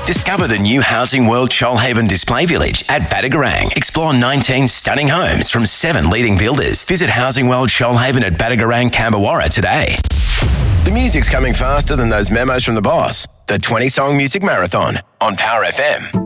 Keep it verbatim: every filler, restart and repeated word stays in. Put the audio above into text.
Discover the new Housing World Shoalhaven Display Village at Badagarang. Explore nineteen stunning homes from seven leading builders. Visit Housing World Shoalhaven at Badagarang, Camberwarra today. The music's coming faster than those memos from the boss. The twenty-song music marathon on Power F M.